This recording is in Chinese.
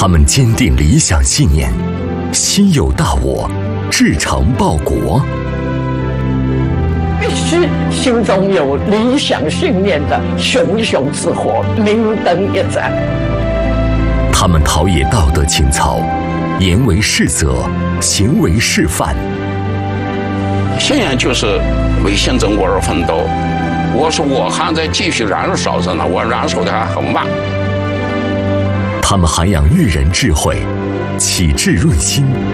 他们坚定理想信念，心有大我，志诚报国。 必须心中有理想信念的熊熊之火，明灯一盏。 他们陶冶道德情操，言为是则，行为示范。 现在就是为新中国而奋斗。我说我还在继续燃烧着呢，我燃烧的还很慢。 他们涵养育人智慧，启智润心，